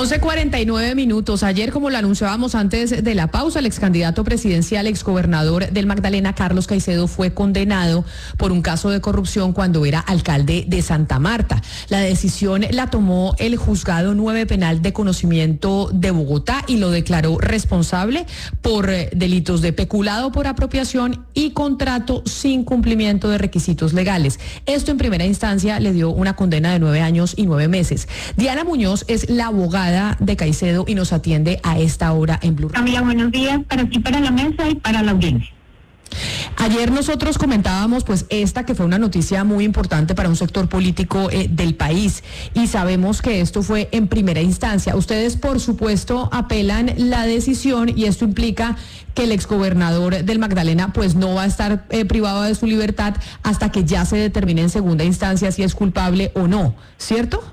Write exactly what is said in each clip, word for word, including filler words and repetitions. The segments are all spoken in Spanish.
once cuarenta y nueve minutos. Ayer, como lo anunciábamos antes de la pausa, el ex candidato presidencial, exgobernador del Magdalena, Carlos Caicedo, fue condenado por un caso de corrupción cuando era alcalde de Santa Marta. La decisión la tomó el Juzgado nueve Penal de Conocimiento de Bogotá y lo declaró responsable por delitos de peculado por apropiación y contrato sin cumplimiento de requisitos legales. Esto en primera instancia le dio una condena de nueve años y nueve meses. Diana Muñoz es la abogada de Caicedo y nos atiende a esta hora en Blue. Camila, buenos días para ti, para la mesa y para la audiencia. Ayer nosotros comentábamos pues esta que fue una noticia muy importante para un sector político eh, del país y sabemos que esto fue en primera instancia. Ustedes por supuesto apelan la decisión y esto implica que el exgobernador del Magdalena pues no va a estar eh, privado de su libertad hasta que ya se determine en segunda instancia si es culpable o no, ¿cierto?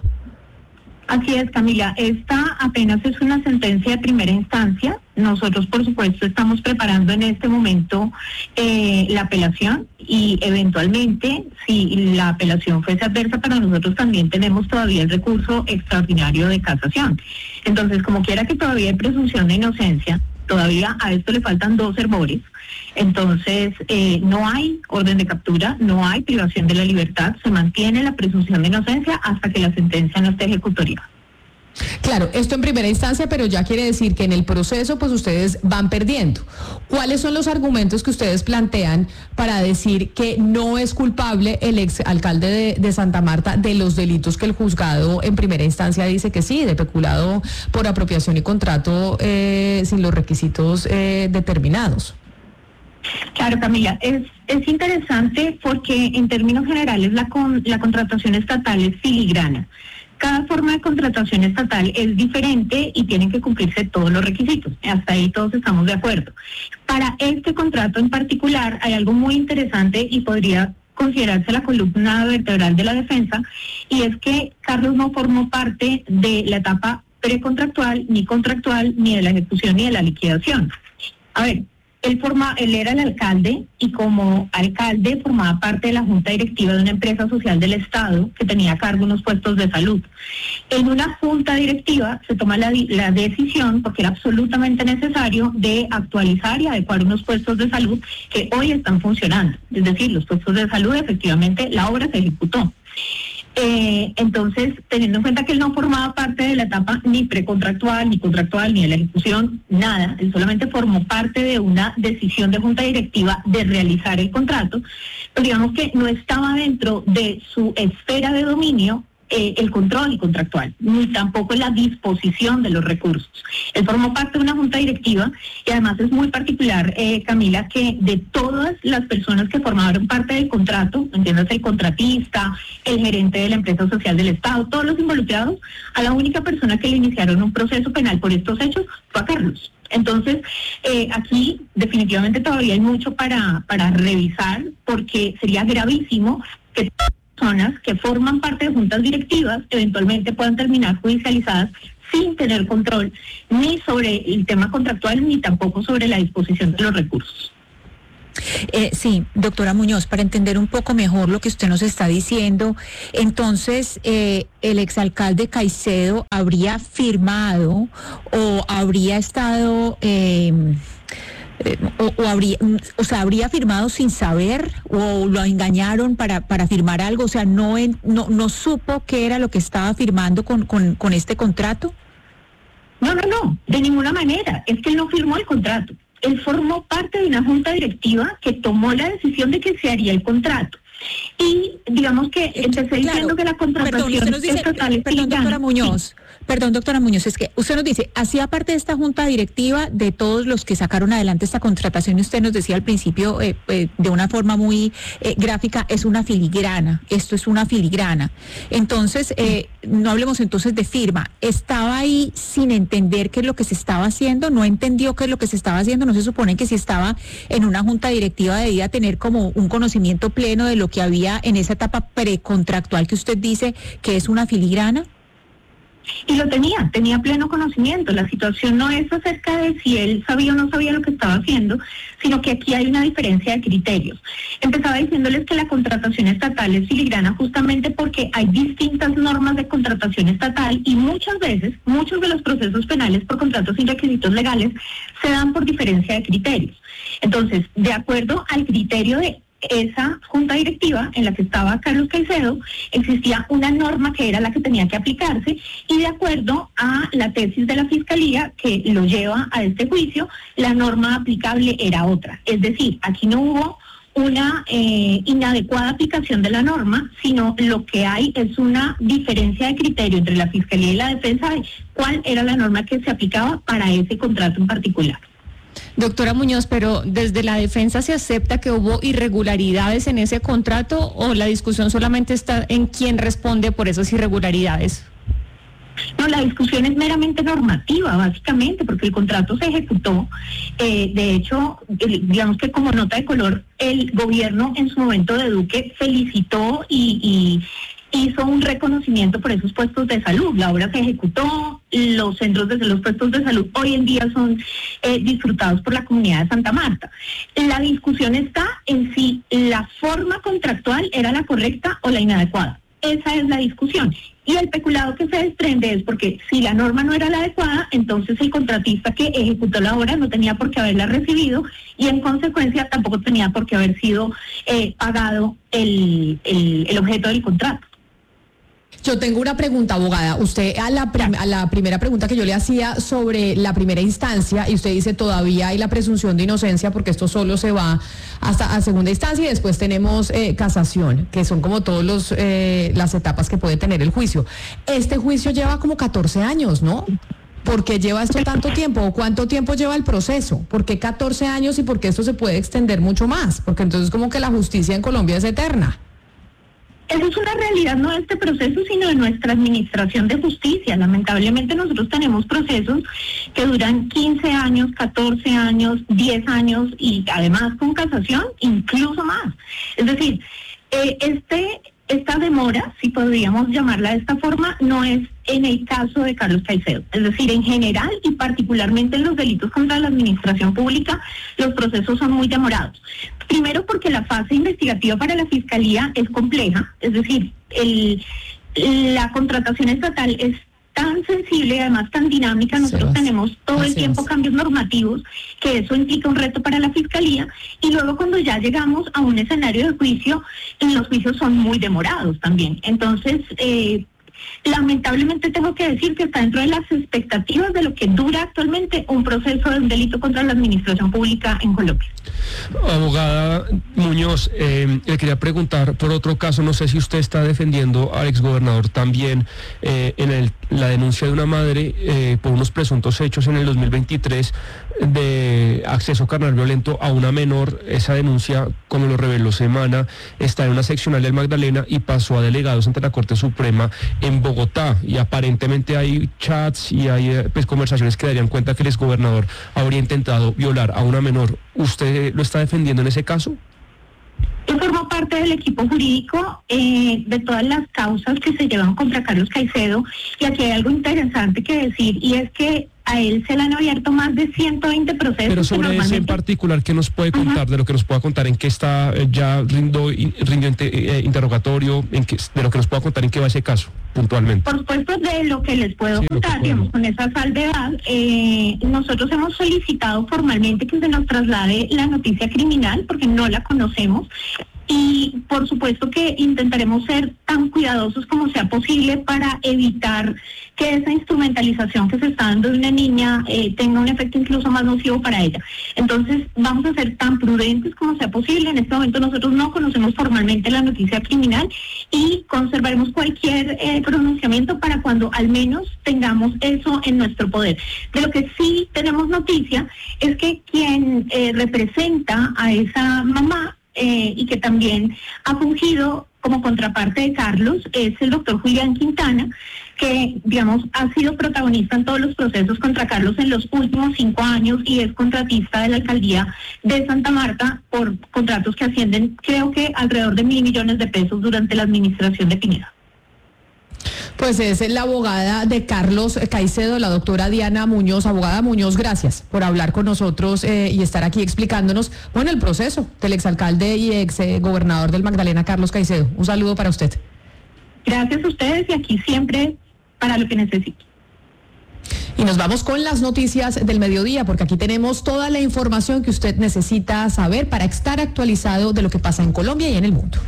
Así es, Camila. Esta apenas es una sentencia de primera instancia. Nosotros, por supuesto, estamos preparando en este momento eh, la apelación y eventualmente, si la apelación fuese adversa para nosotros, también tenemos todavía el recurso extraordinario de casación. Entonces, como quiera que todavía hay presunción de inocencia, todavía a esto le faltan dos hervores. Entonces, eh, no hay orden de captura, no hay privación de la libertad, se mantiene la presunción de inocencia hasta que la sentencia no esté ejecutoria. Claro, esto en primera instancia, pero ya quiere decir que en el proceso pues ustedes van perdiendo. ¿Cuáles son los argumentos que ustedes plantean para decir que no es culpable el ex alcalde de, de Santa Marta de los delitos que el juzgado en primera instancia dice que sí, de peculado por apropiación y contrato eh, sin los requisitos eh, determinados? Claro, Camila, es, es interesante porque en términos generales la, con, la contratación estatal es filigrana. Cada forma de contratación estatal es diferente y tienen que cumplirse todos los requisitos. Hasta ahí todos estamos de acuerdo. Para este contrato en particular hay algo muy interesante y podría considerarse la columna vertebral de la defensa, y es que Carlos no formó parte de la etapa precontractual, ni contractual, ni de la ejecución, ni de la liquidación. A ver, Él, forma, él era el alcalde y como alcalde formaba parte de la junta directiva de una empresa social del Estado que tenía a cargo unos puestos de salud. En una junta directiva se toma la, la decisión, porque era absolutamente necesario, de actualizar y adecuar unos puestos de salud que hoy están funcionando. Es decir, los puestos de salud, efectivamente, la obra se ejecutó. Eh, entonces, teniendo en cuenta que él no formaba parte de la etapa ni precontractual, ni contractual, ni de la ejecución, nada, él solamente formó parte de una decisión de junta directiva de realizar el contrato, pero digamos que no estaba dentro de su esfera de dominio eh, el control contractual, ni tampoco la disposición de los recursos. Él formó parte de una junta directiva y además es muy particular, eh, Camila, que de todas las personas que formaron parte del contrato, entiéndase el contratista, el gerente de la empresa social del Estado, todos los involucrados, a la única persona que le iniciaron un proceso penal por estos hechos fue a Carlos. Entonces, eh, aquí definitivamente todavía hay mucho para, para revisar, porque sería gravísimo que personas que forman parte de juntas directivas eventualmente puedan terminar judicializadas sin tener control ni sobre el tema contractual ni tampoco sobre la disposición de los recursos. Eh, sí, doctora Muñoz, para entender un poco mejor lo que usted nos está diciendo, entonces eh, el exalcalde Caicedo habría firmado o habría estado... Eh, Eh, o, o habría, o sea, habría firmado sin saber o lo engañaron para para firmar algo, o sea, no en, no no supo qué era lo que estaba firmando con con con este contrato. No, no, no, de ninguna manera. Es que él no firmó el contrato. Él formó parte de una junta directiva que tomó la decisión de que se haría el contrato. Y digamos que empecé claro, diciendo que la contratación perdón, nos dice, estatal es perdón, doctora Muñoz. Sí. Perdón, doctora Muñoz, es que usted nos dice, hacía parte de esta junta directiva de todos los que sacaron adelante esta contratación, y usted nos decía al principio eh, eh, de una forma muy eh, gráfica, es una filigrana, esto es una filigrana. Entonces, eh, no hablemos entonces de firma, estaba ahí sin entender qué es lo que se estaba haciendo, no entendió qué es lo que se estaba haciendo, no se supone que si estaba en una junta directiva debía tener como un conocimiento pleno de lo que había en esa etapa precontractual que usted dice que es una filigrana. Y lo tenía, tenía pleno conocimiento. La situación no es acerca de si él sabía o no sabía lo que estaba haciendo, sino que aquí hay una diferencia de criterios. Empezaba diciéndoles que la contratación estatal es filigrana justamente porque hay distintas normas de contratación estatal y muchas veces, muchos de los procesos penales por contratos sin requisitos legales se dan por diferencia de criterios. Entonces, de acuerdo al criterio de esa junta directiva en la que estaba Carlos Caicedo, existía una norma que era la que tenía que aplicarse y de acuerdo a la tesis de la Fiscalía que lo lleva a este juicio, la norma aplicable era otra. Es decir, aquí no hubo una eh, inadecuada aplicación de la norma, sino lo que hay es una diferencia de criterio entre la Fiscalía y la defensa de cuál era la norma que se aplicaba para ese contrato en particular. Doctora Muñoz, pero ¿desde la defensa se acepta que hubo irregularidades en ese contrato o la discusión solamente está en quién responde por esas irregularidades? No, la discusión es meramente normativa, básicamente, porque el contrato se ejecutó. Eh, de hecho, el, digamos que como nota de color, el gobierno en su momento de Duque felicitó y... y hizo un reconocimiento por esos puestos de salud. La obra se ejecutó, los centros de los puestos de salud hoy en día son eh, disfrutados por la comunidad de Santa Marta. La discusión está en si la forma contractual era la correcta o la inadecuada. Esa es la discusión. Y el peculado que se desprende es porque si la norma no era la adecuada, entonces el contratista que ejecutó la obra no tenía por qué haberla recibido y en consecuencia tampoco tenía por qué haber sido eh, pagado el, el, el objeto del contrato. Yo tengo una pregunta, abogada. Usted a la, prim- a la primera pregunta que yo le hacía sobre la primera instancia, y usted dice todavía hay la presunción de inocencia porque esto solo se va hasta a segunda instancia y después tenemos eh, casación, que son como todos los eh, las etapas que puede tener el juicio. Este juicio lleva como catorce años, ¿no? ¿Por qué lleva esto tanto tiempo? ¿O cuánto tiempo lleva el proceso? ¿Por qué catorce años y por qué esto se puede extender mucho más? Porque entonces como que la justicia en Colombia es eterna. Eso es una realidad no de este proceso, sino de nuestra administración de justicia. Lamentablemente nosotros tenemos procesos que duran quince años, catorce años, diez años y además con casación incluso más. Es decir, eh, este esta demora, si podríamos llamarla de esta forma, no es en el caso de Carlos Caicedo. Es decir, en general y particularmente en los delitos contra la administración pública, los procesos son muy demorados. Primero porque la fase investigativa para la Fiscalía es compleja, es decir, el, la contratación estatal es tan sensible y además tan dinámica, nosotros tenemos todo el tiempo cambios normativos, que eso implica un reto para la Fiscalía, y luego cuando ya llegamos a un escenario de juicio, los juicios son muy demorados también. Entonces, eh, lamentablemente tengo que decir que está dentro de las expectativas de lo que dura actualmente un proceso de un delito contra la administración pública en Colombia. Abogada Muñoz, eh, le quería preguntar por otro caso, no sé si usted está defendiendo al exgobernador también eh, en el, la denuncia de una madre eh, por unos presuntos hechos en el dos mil veintitrés de acceso carnal violento a una menor. Esa denuncia, como lo reveló Semana, está en una seccional del Magdalena y pasó a delegados ante la Corte Suprema en Bogotá, y aparentemente hay chats y hay pues, conversaciones que darían cuenta que el exgobernador habría intentado violar a una menor. ¿Usted lo está defendiendo en ese caso? Yo formo parte del equipo jurídico eh, de todas las causas que se llevan contra Carlos Caicedo, y aquí hay algo interesante que decir, y es que a él se le han abierto más de ciento veinte procesos. Pero sobre normalmente... ese en particular, ¿qué nos puede contar? Uh-huh. De lo que nos pueda contar, en qué está, eh, ya rindió, rindió eh, interrogatorio, en qué, de lo que nos pueda contar en qué va ese caso, puntualmente. Por supuesto, de lo que les puedo sí, contar, digamos, con esa salvedad, eh, nosotros hemos solicitado formalmente que se nos traslade la noticia criminal, porque no la conocemos, y por supuesto que intentaremos ser tan cuidadosos como sea posible para evitar que esa instrumentalización que se está dando de una niña eh, tenga un efecto incluso más nocivo para ella. Entonces vamos a ser tan prudentes como sea posible. En este momento nosotros no conocemos formalmente la noticia criminal y conservaremos cualquier eh, pronunciamiento para cuando al menos tengamos eso en nuestro poder. De lo que sí tenemos noticia es que quien eh, representa a esa mamá Eh, y que también ha fungido como contraparte de Carlos es el doctor Julián Quintana, que, digamos, ha sido protagonista en todos los procesos contra Carlos en los últimos cinco años y es contratista de la alcaldía de Santa Marta por contratos que ascienden, creo que alrededor de mil millones de pesos durante la administración de Pineda. Pues es la abogada de Carlos Caicedo, la doctora Diana Muñoz. Abogada Muñoz, gracias por hablar con nosotros eh, y estar aquí explicándonos, bueno, el proceso del exalcalde y ex eh, gobernador del Magdalena, Carlos Caicedo. Un saludo para usted. Gracias a ustedes y aquí siempre para lo que necesiten. Y nos vamos con las noticias del mediodía, porque aquí tenemos toda la información que usted necesita saber para estar actualizado de lo que pasa en Colombia y en el mundo.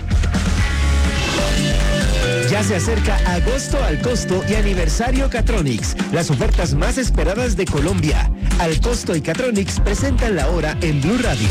Ya se acerca agosto al costo y aniversario Catronics, las ofertas más esperadas de Colombia. Al costo y Catronics presentan la hora en Blue Radio.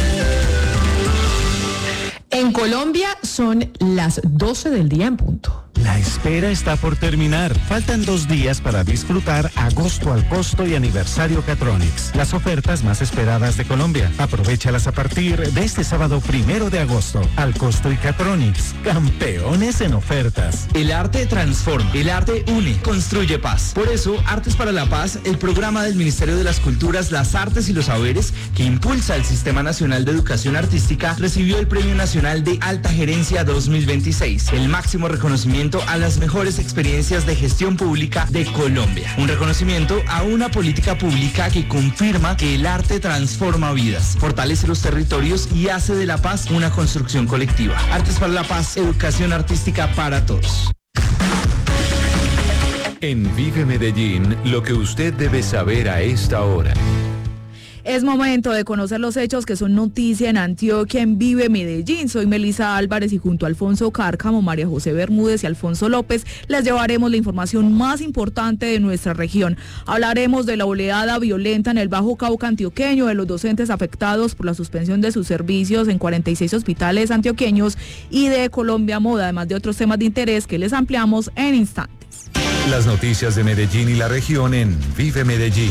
En Colombia son las doce del día en punto. La espera está por terminar. Faltan dos días para disfrutar agosto al costo y aniversario Catronics, las ofertas más esperadas de Colombia. Aprovéchalas a partir de este sábado primero de agosto. Al costo y Catronics, campeones en ofertas. El arte transforma, el arte une, construye paz. Por eso, Artes para la Paz, el programa del Ministerio de las Culturas, las Artes y los Saberes, que impulsa el Sistema Nacional de Educación Artística, recibió el Premio Nacional de Alta Gerencia dos mil veintiséis, el máximo reconocimiento a las mejores experiencias de gestión pública de Colombia. Un reconocimiento a una política pública que confirma que el arte transforma vidas, fortalece los territorios y hace de la paz una construcción colectiva. Artes para la Paz, educación artística para todos. En Vive Medellín, lo que usted debe saber a esta hora. Es momento de conocer los hechos que son noticia en Antioquia, en Vive Medellín. Soy Melisa Álvarez y junto a Alfonso Cárcamo, María José Bermúdez y Alfonso López les llevaremos la información más importante de nuestra región. Hablaremos de la oleada violenta en el Bajo Cauca antioqueño, de los docentes afectados por la suspensión de sus servicios en cuarenta y seis hospitales antioqueños y de Colombia Moda, además de otros temas de interés que les ampliamos en instantes. Las noticias de Medellín y la región en Vive Medellín.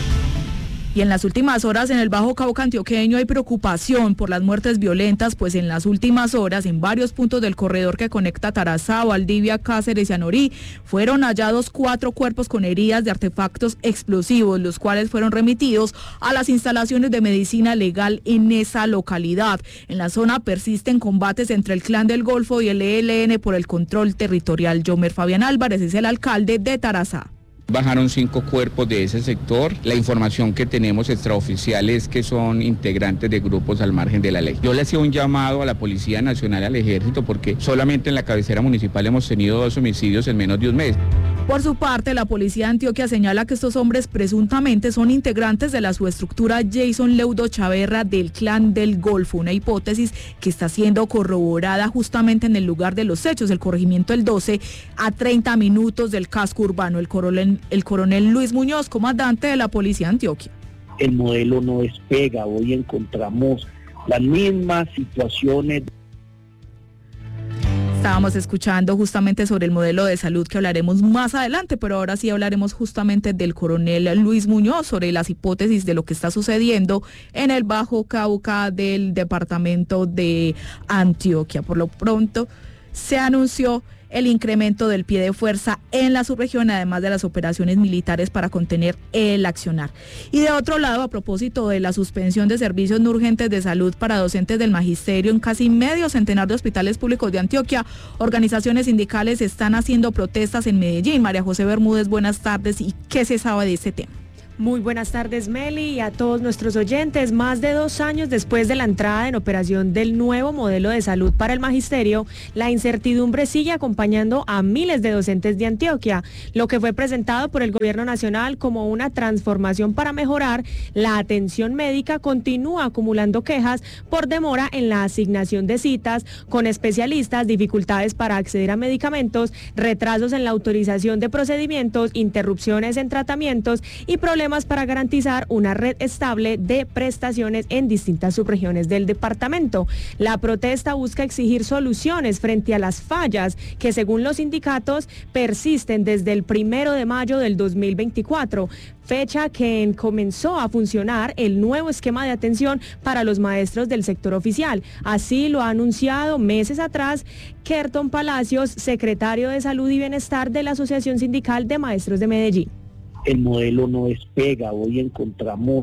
Y en las últimas horas en el Bajo Cauca antioqueño hay preocupación por las muertes violentas, pues en las últimas horas en varios puntos del corredor que conecta Tarazá, Valdivia, Cáceres y Anorí fueron hallados cuatro cuerpos con heridas de artefactos explosivos, los cuales fueron remitidos a las instalaciones de medicina legal en esa localidad. En la zona persisten combates entre el Clan del Golfo y el E L N por el control territorial. Yomer Fabián Álvarez es el alcalde de Tarazá. Bajaron cinco cuerpos de ese sector. La información que tenemos extraoficial es que son integrantes de grupos al margen de la ley. Yo le hacía un llamado a la Policía Nacional y al Ejército porque solamente en la cabecera municipal hemos tenido dos homicidios en menos de un mes. Por su parte, la Policía de Antioquia señala que estos hombres presuntamente son integrantes de la subestructura Jason Leudo Chaverra del Clan del Golfo, una hipótesis que está siendo corroborada justamente en el lugar de los hechos, el corregimiento El doce, a treinta minutos del casco urbano. El coronel, el coronel Luis Muñoz, comandante de la Policía de Antioquia. El modelo no despega, hoy encontramos las mismas situaciones. Estábamos escuchando justamente sobre el modelo de salud que hablaremos más adelante, pero ahora sí hablaremos justamente del coronel Luis Muñoz sobre las hipótesis de lo que está sucediendo en el Bajo Cauca del departamento de Antioquia. Por lo pronto se anunció el incremento del pie de fuerza en la subregión, además de las operaciones militares para contener el accionar. Y de otro lado, a propósito de la suspensión de servicios no urgentes de salud para docentes del magisterio en casi medio centenar de hospitales públicos de Antioquia, organizaciones sindicales están haciendo protestas en Medellín. María José Bermúdez, buenas tardes. ¿Y qué se sabe de este tema? Muy buenas tardes, Meli, y a todos nuestros oyentes. Más de dos años después de la entrada en operación del nuevo modelo de salud para el magisterio, la incertidumbre sigue acompañando a miles de docentes de Antioquia. Lo que fue presentado por el gobierno nacional como una transformación para mejorar la atención médica continúa acumulando quejas por demora en la asignación de citas con especialistas, dificultades para acceder a medicamentos, retrasos en la autorización de procedimientos, interrupciones en tratamientos y problemas para garantizar una red estable de prestaciones en distintas subregiones del departamento. La protesta busca exigir soluciones frente a las fallas que, según los sindicatos, persisten desde el primero de mayo del dos mil veinticuatro, fecha que comenzó a funcionar el nuevo esquema de atención para los maestros del sector oficial. Así lo ha anunciado meses atrás Kerton Palacios, secretario de Salud y Bienestar de la Asociación Sindical de Maestros de Medellín. El modelo no despega, hoy encontramos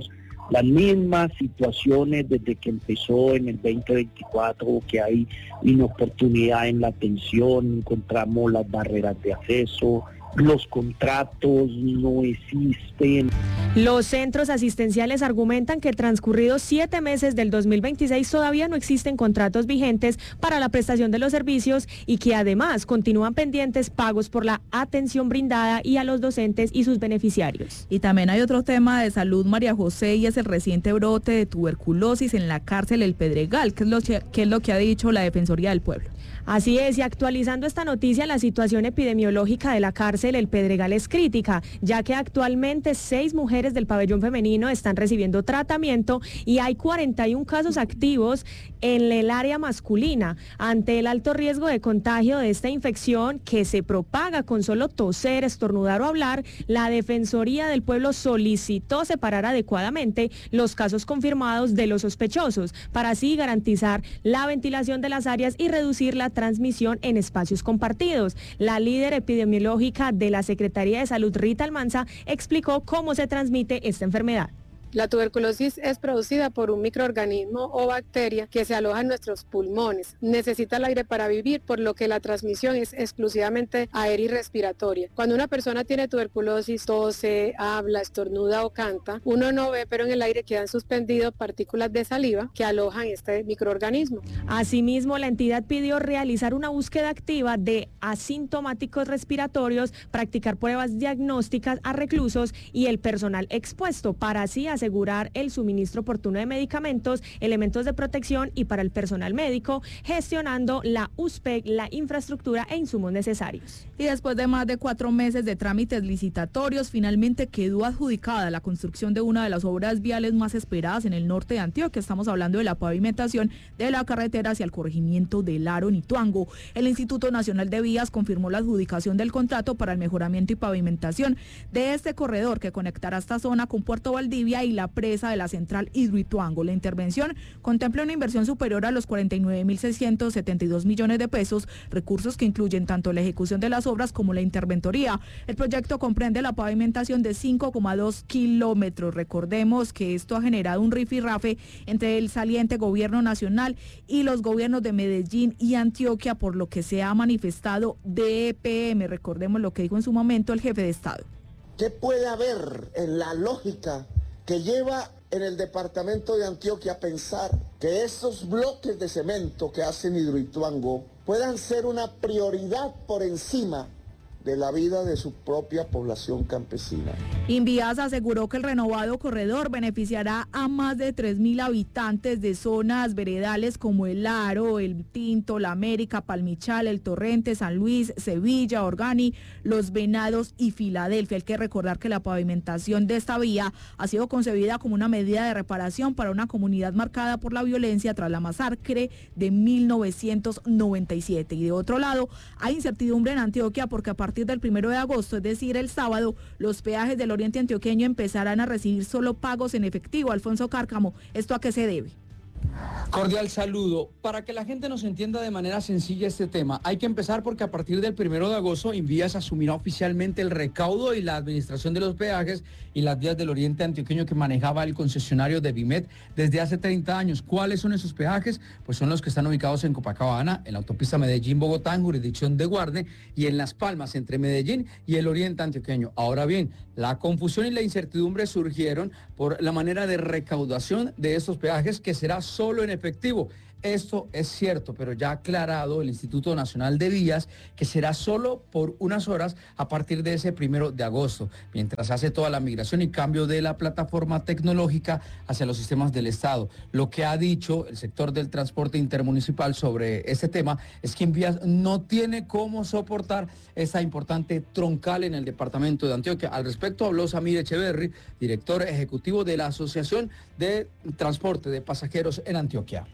las mismas situaciones desde que empezó en el veinte veinticuatro, que hay inoportunidad en la atención, encontramos las barreras de acceso, los contratos no existen. Los centros asistenciales argumentan que transcurridos siete meses del dos mil veintiséis todavía no existen contratos vigentes para la prestación de los servicios y que además continúan pendientes pagos por la atención brindada y a los docentes y sus beneficiarios. Y también hay otro tema de salud, María José, y es el reciente brote de tuberculosis en la cárcel El Pedregal, que es lo que, que es lo que ha dicho la Defensoría del Pueblo. Así es, y actualizando esta noticia, la situación epidemiológica de la cárcel El Pedregal es crítica, ya que actualmente seis mujeres del pabellón femenino están recibiendo tratamiento y hay cuarenta y un casos activos en el área masculina. Ante el alto riesgo de contagio de esta infección que se propaga con solo toser, estornudar o hablar, la Defensoría del Pueblo solicitó separar adecuadamente los casos confirmados de los sospechosos, para así garantizar la ventilación de las áreas y reducir la transmisión en espacios compartidos. La líder epidemiológica de la Secretaría de Salud, Rita Almanza, explicó cómo se transmite esta enfermedad. La tuberculosis es producida por un microorganismo o bacteria que se aloja en nuestros pulmones. Necesita el aire para vivir, por lo que la transmisión es exclusivamente aérea y respiratoria. Cuando una persona tiene tuberculosis, tose, habla, estornuda o canta, uno no ve, pero en el aire quedan suspendidos partículas de saliva que alojan este microorganismo. Asimismo, la entidad pidió realizar una búsqueda activa de asintomáticos respiratorios, practicar pruebas diagnósticas a reclusos y el personal expuesto, para así hacer asegurar el suministro oportuno de medicamentos, elementos de protección y para el personal médico, gestionando la U S P E C, la infraestructura e insumos necesarios. Y después de más de cuatro meses de trámites licitatorios, finalmente quedó adjudicada la construcción de una de las obras viales más esperadas en el norte de Antioquia. Estamos hablando de la pavimentación de la carretera hacia el corregimiento del Aro en Ituango. El Instituto Nacional de Vías confirmó la adjudicación del contrato para el mejoramiento y pavimentación de este corredor que conectará esta zona con Puerto Valdivia y la presa de la central Hidroituango. La intervención contempla una inversión superior a los cuarenta y nueve mil seiscientos setenta y dos millones de pesos, recursos que incluyen tanto la ejecución de las obras como la interventoría. El proyecto comprende la pavimentación de cinco coma dos kilómetros. Recordemos que esto ha generado un rifirrafe entre el saliente gobierno nacional y los gobiernos de Medellín y Antioquia, por lo que se ha manifestado D E P M. Recordemos lo que dijo en su momento el jefe de Estado. ¿Qué puede haber en la lógica que lleva en el departamento de Antioquia a pensar que esos bloques de cemento que hacen Hidroituango puedan ser una prioridad por encima de la vida de su propia población campesina? Invías aseguró que el renovado corredor beneficiará a más de tres mil habitantes de zonas veredales como El Aro, El Tinto, La América, Palmichal, El Torrente, San Luis, Sevilla, Organi, Los Venados y Filadelfia. Hay que recordar que la pavimentación de esta vía ha sido concebida como una medida de reparación para una comunidad marcada por la violencia tras la masacre de mil novecientos noventa y siete. Y de otro lado, hay incertidumbre en Antioquia porque a partir del primero de agosto, es decir, el sábado, los peajes del oriente antioqueño empezarán a recibir solo pagos en efectivo. Alfonso Cárcamo, ¿esto a qué se debe? Cordial saludo. Para que la gente nos entienda de manera sencilla este tema, hay que empezar porque a partir del primero de agosto Invías asumirá oficialmente el recaudo y la administración de los peajes y las vías del oriente antioqueño que manejaba el concesionario de Vimet desde hace treinta años. ¿Cuáles son esos peajes? Pues son los que están ubicados en Copacabana, en la autopista Medellín-Bogotá, en jurisdicción de Guarne, y en Las Palmas, entre Medellín y el oriente antioqueño. Ahora bien, la confusión y la incertidumbre surgieron por la manera de recaudación de estos peajes, que será solo en efectivo. Esto es cierto, pero ya ha aclarado el Instituto Nacional de Vías que será solo por unas horas a partir de ese primero de agosto, mientras hace toda la migración y cambio de la plataforma tecnológica hacia los sistemas del Estado. Lo que ha dicho el sector del transporte intermunicipal sobre este tema es que Invías no tiene cómo soportar esta importante troncal en el departamento de Antioquia. Al respecto habló Samir Echeverry, director ejecutivo de la Asociación de Transporte de Pasajeros en Antioquia. Hacemos un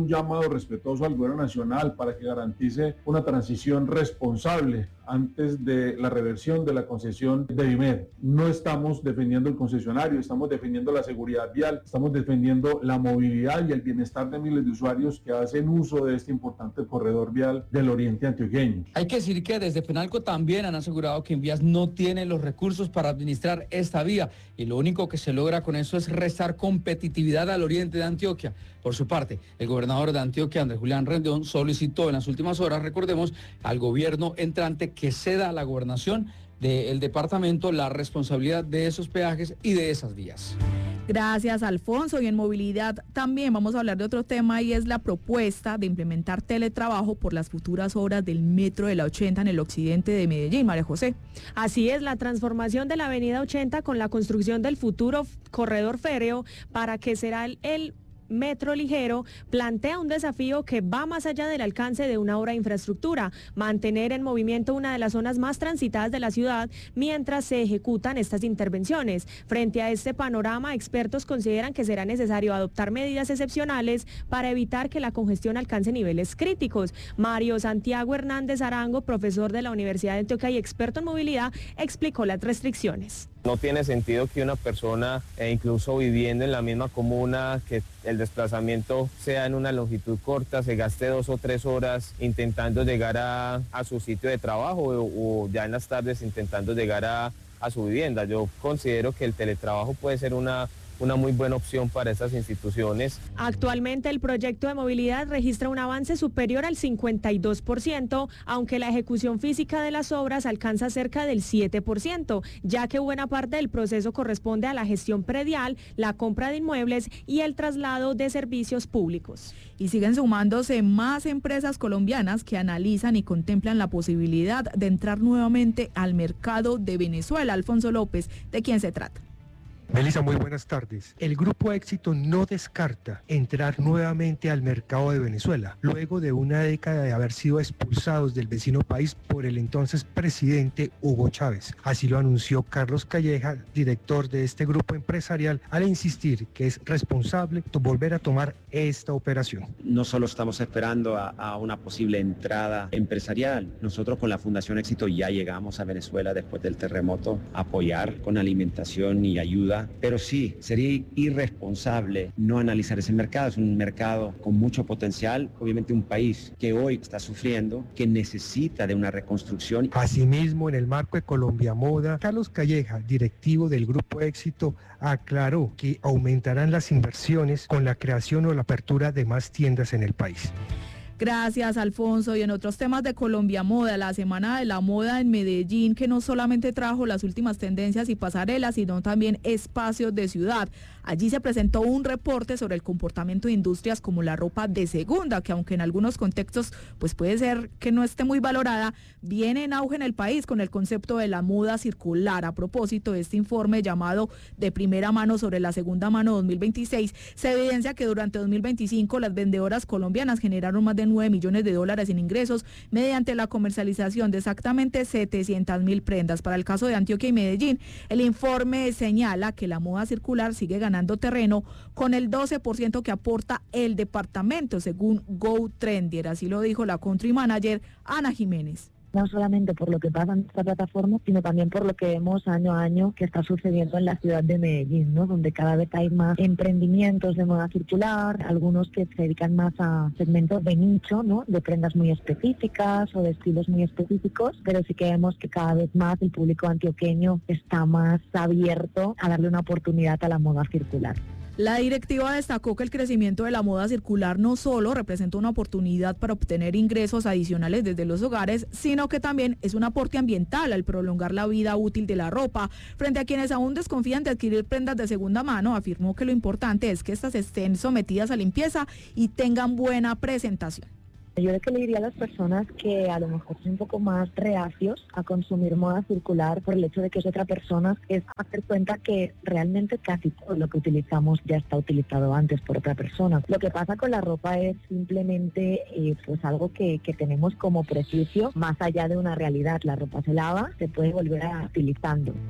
un llamado respetuoso al gobierno nacional para que garantice una transición responsable antes de la reversión de la concesión de BIMED. No estamos defendiendo el concesionario, estamos defendiendo la seguridad vial, estamos defendiendo la movilidad y el bienestar de miles de usuarios que hacen uso de este importante corredor vial del oriente antioqueño. Hay que decir que desde FENALCO también han asegurado que Invías no tiene los recursos para administrar esta vía y lo único que se logra con eso es restar competitividad al oriente de Antioquia. Por su parte, el gobernador de Antioquia, Andrés Julián Rendón, solicitó en las últimas horas, recordemos, al gobierno entrante que ceda a la gobernación del departamento la responsabilidad de esos peajes y de esas vías. Gracias, Alfonso. Y en movilidad también vamos a hablar de otro tema y es la propuesta de implementar teletrabajo por las futuras obras del metro de la ochenta en el occidente de Medellín. María José. Así es, la transformación de la avenida ochenta con la construcción del futuro corredor férreo para que será el, el metro ligero plantea un desafío que va más allá del alcance de una obra de infraestructura, mantener en movimiento una de las zonas más transitadas de la ciudad mientras se ejecutan estas intervenciones. Frente a este panorama, expertos consideran que será necesario adoptar medidas excepcionales para evitar que la congestión alcance niveles críticos. Mario Santiago Hernández Arango, profesor de la Universidad de Antioquia y experto en movilidad, explicó las restricciones. No tiene sentido que una persona, eh, incluso viviendo en la misma comuna, que el desplazamiento sea en una longitud corta, se gaste dos o tres horas intentando llegar a, a su sitio de trabajo o, o ya en las tardes intentando llegar a, a su vivienda. Yo considero que el teletrabajo puede ser una una muy buena opción para estas instituciones. Actualmente el proyecto de movilidad registra un avance superior al cincuenta y dos por ciento, aunque la ejecución física de las obras alcanza cerca del siete por ciento, ya que buena parte del proceso corresponde a la gestión predial, la compra de inmuebles y el traslado de servicios públicos. Y siguen sumándose más empresas colombianas que analizan y contemplan la posibilidad de entrar nuevamente al mercado de Venezuela. Alfonso López, ¿de quién se trata? Melissa, muy buenas tardes. El Grupo Éxito no descarta entrar nuevamente al mercado de Venezuela, luego de una década de haber sido expulsados del vecino país por el entonces presidente Hugo Chávez. Así lo anunció Carlos Calleja, director de este grupo empresarial, al insistir que es responsable de volver a tomar esta operación. No solo estamos esperando a, a una posible entrada empresarial, nosotros con la Fundación Éxito ya llegamos a Venezuela después del terremoto a apoyar con alimentación y ayuda. Pero sí, sería irresponsable no analizar ese mercado. Es un mercado con mucho potencial, obviamente un país que hoy está sufriendo, que necesita de una reconstrucción. Asimismo, en el marco de Colombia Moda, Carlos Calleja, directivo del Grupo Éxito, aclaró que aumentarán las inversiones con la creación o la apertura de más tiendas en el país. Gracias, Alfonso. Y en otros temas de Colombia Moda, la Semana de la Moda en Medellín, que no solamente trajo las últimas tendencias y pasarelas, sino también espacios de ciudad. Allí se presentó un reporte sobre el comportamiento de industrias como la ropa de segunda, que aunque en algunos contextos pues puede ser que no esté muy valorada, viene en auge en el país con el concepto de la moda circular. A propósito de este informe llamado De Primera Mano sobre la Segunda Mano dos mil veintiséis, se evidencia que durante dos mil veinticinco las vendedoras colombianas generaron más de nueve millones de dólares en ingresos mediante la comercialización de exactamente setecientas mil prendas. Para el caso de Antioquia y Medellín, el informe señala que la moda circular sigue ganando terreno con el doce por ciento que aporta el departamento, según Go Trendier. Así lo dijo la country manager Ana Jiménez. No solamente por lo que pasa en esta plataforma, sino también por lo que vemos año a año que está sucediendo en la ciudad de Medellín, ¿no? Donde cada vez hay más emprendimientos de moda circular, algunos que se dedican más a segmentos de nicho, ¿no? De prendas muy específicas o de estilos muy específicos, pero sí que vemos que cada vez más el público antioqueño está más abierto a darle una oportunidad a la moda circular. La directiva destacó que el crecimiento de la moda circular no solo representa una oportunidad para obtener ingresos adicionales desde los hogares, sino que también es un aporte ambiental al prolongar la vida útil de la ropa. Frente a quienes aún desconfían de adquirir prendas de segunda mano, afirmó que lo importante es que estas estén sometidas a limpieza y tengan buena presentación. Yo creo que le diría a las personas que a lo mejor son un poco más reacios a consumir moda circular por el hecho de que es otra persona, es hacer cuenta que realmente casi todo lo que utilizamos ya está utilizado antes por otra persona. Lo que pasa con la ropa es simplemente eh, pues algo que, que tenemos como prejuicio más allá de una realidad. La ropa se lava, se puede volver a utilizando.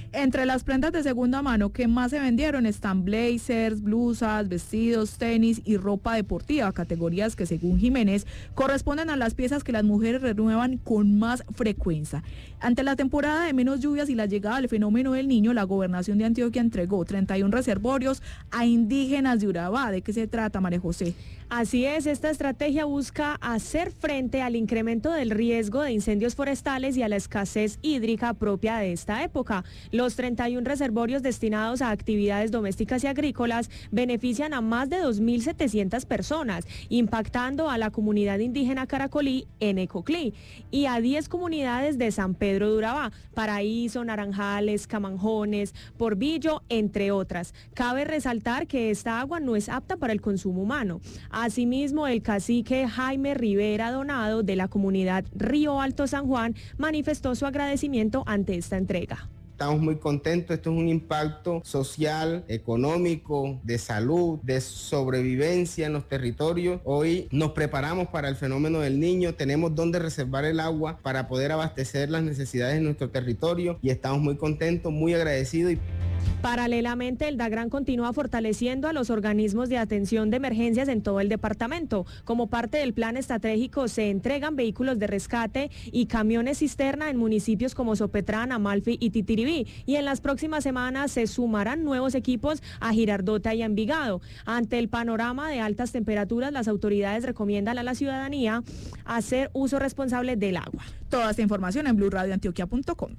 Entre las prendas de segunda mano que más se vendieron están blazers, blusas, vestidos, tenis y ropa deportiva, categorías que según Jiménez corresponden a las piezas que las mujeres renuevan con más frecuencia. Ante la temporada de menos lluvias y la llegada del fenómeno del Niño, la gobernación de Antioquia entregó treinta y uno reservorios a indígenas de Urabá. ¿De qué se trata, María José? Así es, esta estrategia busca hacer frente al incremento del riesgo de incendios forestales y a la escasez hídrica propia de esta época. Los treinta y uno reservorios destinados a actividades domésticas y agrícolas benefician a más de dos mil setecientas personas, impactando a la comunidad indígena Caracolí en Ecoclí y a diez comunidades de San Pedro de Urabá, Paraíso, Naranjales, Camanjones, Porvillo, entre otras. Cabe resaltar que esta agua no es apta para el consumo humano. Asimismo, el cacique Jaime Rivera Donado de la comunidad Río Alto San Juan manifestó su agradecimiento ante esta entrega. Estamos muy contentos, esto es un impacto social, económico, de salud, de sobrevivencia en los territorios. Hoy nos preparamos para el fenómeno del Niño, tenemos dónde reservar el agua para poder abastecer las necesidades de nuestro territorio y estamos muy contentos, muy agradecidos. Paralelamente, el DAGRAN continúa fortaleciendo a los organismos de atención de emergencias en todo el departamento. Como parte del plan estratégico, se entregan vehículos de rescate y camiones cisterna en municipios como Sopetrán, Amalfi y Titiribí. Y en las próximas semanas se sumarán nuevos equipos a Girardota y a Envigado. Ante el panorama de altas temperaturas, las autoridades recomiendan a la ciudadanía hacer uso responsable del agua. Toda esta información en blue radio antioquia punto com.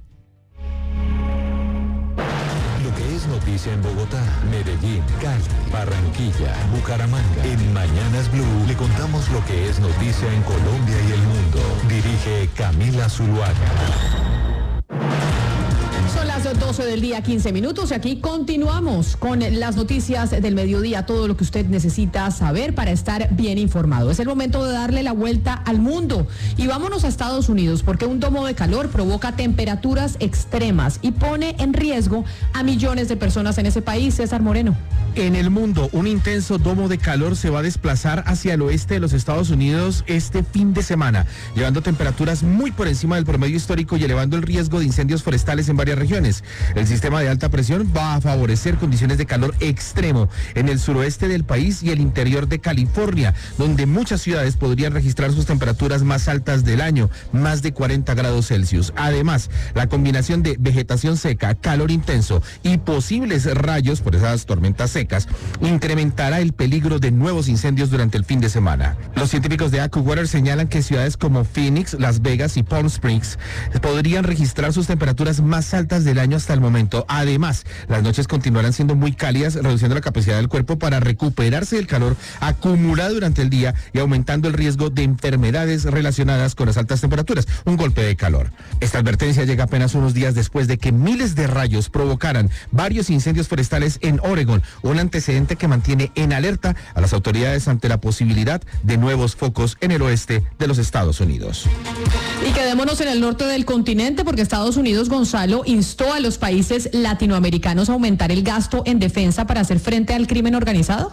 Lo que es noticia en Bogotá, Medellín, Cali, Barranquilla, Bucaramanga. En Mañanas Blue le contamos lo que es noticia en Colombia y el mundo. Dirige Camila Zuluaga. Son las doce del día, quince minutos, y aquí continuamos con las noticias del mediodía, todo lo que usted necesita saber para estar bien informado. Es el momento de darle la vuelta al mundo y vámonos a Estados Unidos, porque un domo de calor provoca temperaturas extremas y pone en riesgo a millones de personas en ese país. César Moreno. En el mundo, un intenso domo de calor se va a desplazar hacia el oeste de los Estados Unidos este fin de semana, llevando temperaturas muy por encima del promedio histórico y elevando el riesgo de incendios forestales en varias regiones. El sistema de alta presión va a favorecer condiciones de calor extremo en el suroeste del país y el interior de California, donde muchas ciudades podrían registrar sus temperaturas más altas del año, más de cuarenta grados Celsius. Además, la combinación de vegetación seca, calor intenso y posibles rayos por esas tormentas secas incrementará el peligro de nuevos incendios durante el fin de semana. Los científicos de AccuWeather señalan que ciudades como Phoenix, Las Vegas y Palm Springs podrían registrar sus temperaturas más altas del año hasta el momento. Además, las noches continuarán siendo muy cálidas, reduciendo la capacidad del cuerpo para recuperarse del calor acumulado durante el día y aumentando el riesgo de enfermedades relacionadas con las altas temperaturas, un golpe de calor. Esta advertencia llega apenas unos días después de que miles de rayos provocaran varios incendios forestales en Oregon, un antecedente que mantiene en alerta a las autoridades ante la posibilidad de nuevos focos en el oeste de los Estados Unidos. Y quedémonos en el norte del continente, porque Estados Unidos, Gonzalo, instó a los países latinoamericanos a aumentar el gasto en defensa para hacer frente al crimen organizado.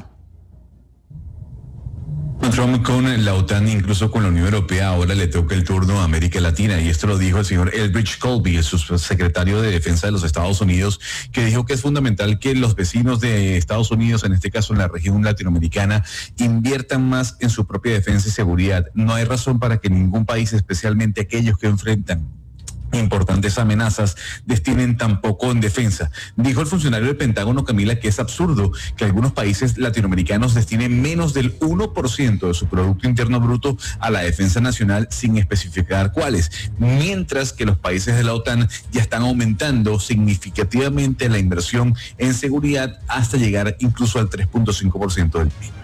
Trump con la OTAN, incluso con la Unión Europea, ahora le toca el turno a América Latina, y esto lo dijo el señor Elbridge Colby, el subsecretario de Defensa de los Estados Unidos, que dijo que es fundamental que los vecinos de Estados Unidos, en este caso en la región latinoamericana, inviertan más en su propia defensa y seguridad. No hay razón para que ningún país, especialmente aquellos que enfrentan importantes amenazas, destinen tan poco en defensa. Dijo el funcionario del Pentágono, Camila, que es absurdo que algunos países latinoamericanos destinen menos del uno por ciento de su Producto Interno Bruto a la defensa nacional, sin especificar cuáles, mientras que los países de la OTAN ya están aumentando significativamente la inversión en seguridad hasta llegar incluso al tres punto cinco por ciento del P I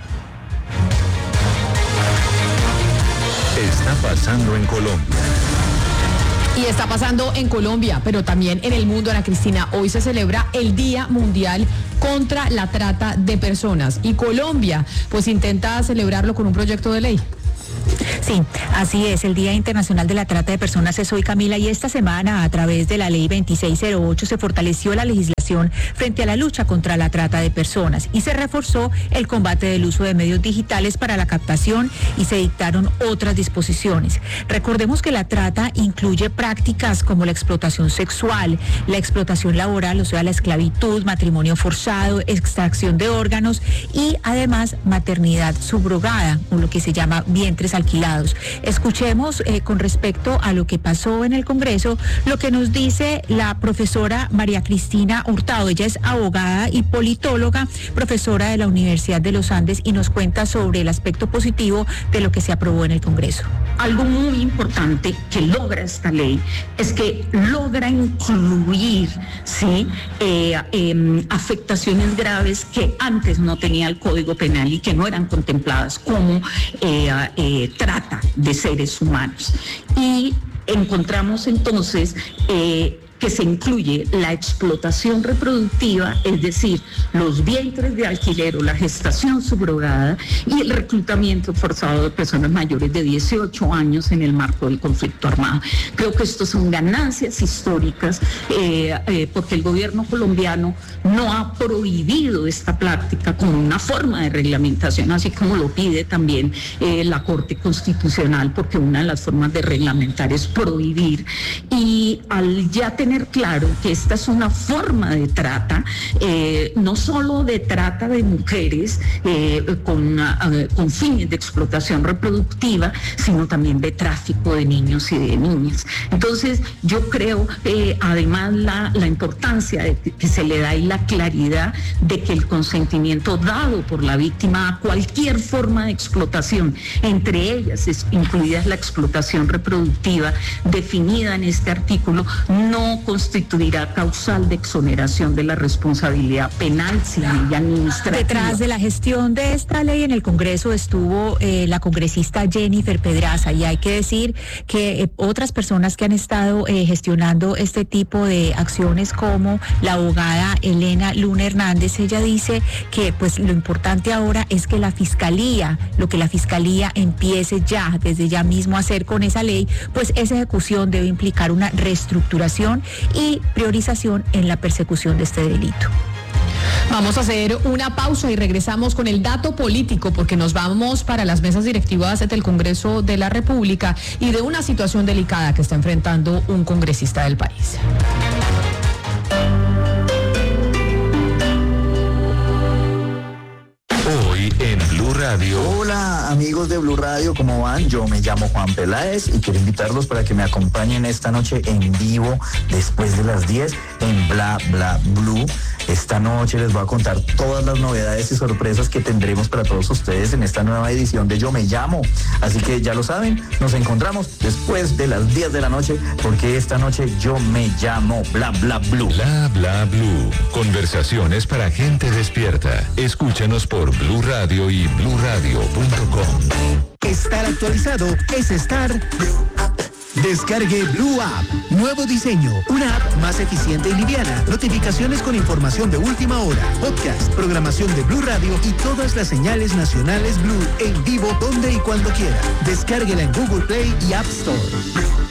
B. Está pasando en Colombia. Y está pasando en Colombia, pero también en el mundo, Ana Cristina. Hoy se celebra el Día Mundial contra la Trata de Personas. Y Colombia, pues, intenta celebrarlo con un proyecto de ley. Sí, así es. El Día Internacional de la Trata de Personas es hoy, Camila, y esta semana, a través de la Ley veintiséis cero ocho, se fortaleció la legislación frente a la lucha contra la trata de personas y se reforzó el combate del uso de medios digitales para la captación y se dictaron otras disposiciones. Recordemos que la trata incluye prácticas como la explotación sexual, la explotación laboral, o sea, la esclavitud, matrimonio forzado, extracción de órganos y además maternidad subrogada, o lo que se llama vientres alquilados. Escuchemos eh, con respecto a lo que pasó en el Congreso, lo que nos dice la profesora María Cristina Hurtado. Ella es abogada y politóloga, profesora de la Universidad de los Andes, y nos cuenta sobre el aspecto positivo de lo que se aprobó en el Congreso. Algo muy importante que logra esta ley es que logra incluir, ¿sí? eh, eh, afectaciones graves que antes no tenía el Código Penal y que no eran contempladas como eh, eh, trata de seres humanos. Y encontramos entonces eh, que se incluye la explotación reproductiva, es decir, los vientres de alquiler o la gestación subrogada y el reclutamiento forzado de personas mayores de dieciocho años en el marco del conflicto armado. Creo que estos son ganancias históricas eh, eh, porque el gobierno colombiano no ha prohibido esta práctica como una forma de reglamentación, así como lo pide también eh, la Corte Constitucional, porque una de las formas de reglamentar es prohibir. Y al ya tener claro que esta es una forma de trata, eh, no solo de trata de mujeres eh, con, uh, con fines de explotación reproductiva, sino también de tráfico de niños y de niñas. Entonces, yo creo, eh, además, la, la importancia de que se le da y la claridad de que el consentimiento dado por la víctima a cualquier forma de explotación, entre ellas es incluida la explotación reproductiva, definida en este artículo, no constituirá causal de exoneración de la responsabilidad penal, civil y administrativa. Detrás de la gestión de esta ley en el Congreso estuvo eh, la congresista Jennifer Pedraza, y hay que decir que eh, otras personas que han estado eh, gestionando este tipo de acciones, como la abogada Elena Luna Hernández, ella dice que pues lo importante ahora es que la Fiscalía, lo que la Fiscalía empiece ya, desde ya mismo a hacer con esa ley, pues esa ejecución debe implicar una reestructuración y priorización en la persecución de este delito. Vamos a hacer una pausa y regresamos con el dato político, porque nos vamos para las mesas directivas del Congreso de la República y de una situación delicada que está enfrentando un congresista del país. Hoy en Blue Radio. Hola amigos de Blue Radio, ¿cómo van? Yo me llamo Juan Peláez y quiero invitarlos para que me acompañen esta noche en vivo después de las diez en Bla Bla Blue. Esta noche les voy a contar todas las novedades y sorpresas que tendremos para todos ustedes en esta nueva edición de Yo Me Llamo. Así que ya lo saben, nos encontramos después de las diez de la noche, porque esta noche Yo Me Llamo Bla Bla Blue. Bla Bla Blue. Conversaciones para gente despierta. Escúchanos por Blue Radio y blue radio punto com. Estar actualizado es estar... Descargue Blue App. Nuevo diseño. Una app más eficiente y liviana. Notificaciones con información de última hora. Podcast, programación de Blue Radio y todas las señales nacionales Blue en vivo donde y cuando quiera. Descárguela en Google Play y App Store.